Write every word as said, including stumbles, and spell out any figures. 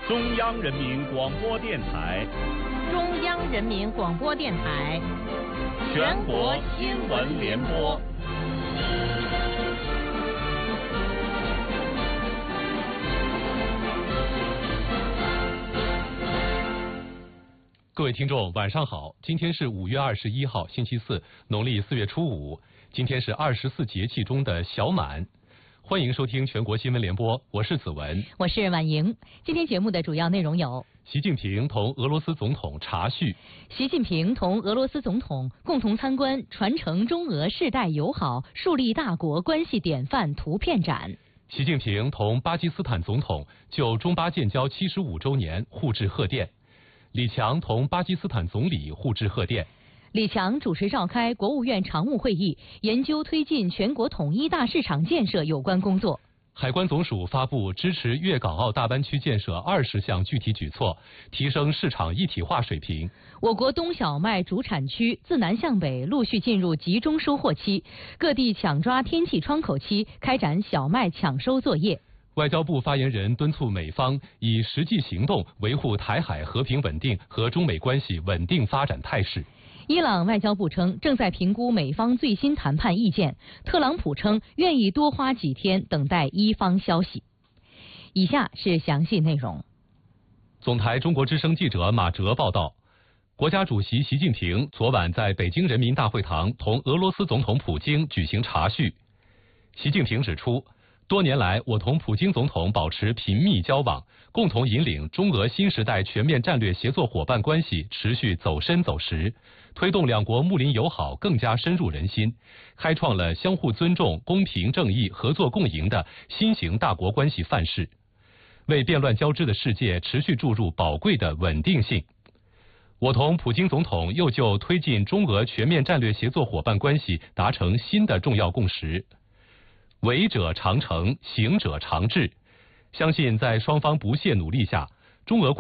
中央人民广播电台， 中央人民广播电台， 全国新闻联播。 各位听众，晚上好！今天是五月二十一号，星期四，农历四月初五。今天是二十四节气中的小满。欢迎收听全国新闻联播，我是子文， 我是婉莹。今天节目的主要内容有： 习近平同俄罗斯总统茶叙； 习近平同俄罗斯总统共同参观传承中俄世代友好、树立大国关系典范图片展； 习近平同巴基斯坦总统就中巴建交七十五周年互致贺电；李强同巴基斯坦总理互致贺电。 李强主持召开国务院常务会议，研究推进全国统一大市场建设有关工作。 海关总署发布支持粤港澳大湾区建设二十项具体举措，提升市场一体化水平。 我国冬小麦主产区自南向北陆续进入集中收获期，各地抢抓天气窗口期，开展小麦抢收作业。 外交部发言人敦促美方以实际行动维护台海和平稳定和中美关系稳定发展态势。 伊朗外交部称，正在评估美方最新谈判意见。特朗普称，愿意多花几天等待伊方消息。以下是详细内容。 总台中国之声记者马哲报道，国家主席习近平昨晚在北京人民大会堂同俄罗斯总统普京举行茶叙。习近平指出，多年来，我同普京总统保持频密交往，共同引领中俄新时代全面战略协作伙伴关系持续走深走实，推动两国睦邻友好更加深入人心，开创了相互尊重、公平正义、合作共赢的新型大国关系范式，为变乱交织的世界持续注入宝贵的稳定性。我同普京总统又就推进中俄全面战略协作伙伴关系达成新的重要共识。为者常成，行者常至。相信在双方不懈努力下，中俄